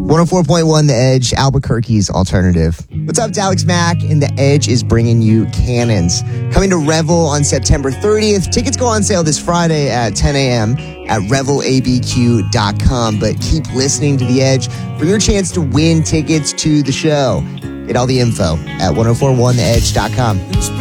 104.1 The Edge, Albuquerque's alternative. What's up, it's Alex Mack, and The Edge is bringing you Cannons. Coming to Revel on September 30th. Tickets go on sale this Friday at 10 a.m. at revelabq.com. But keep listening to The Edge for your chance to win tickets to the show. Get all the info at 1041theedge.com.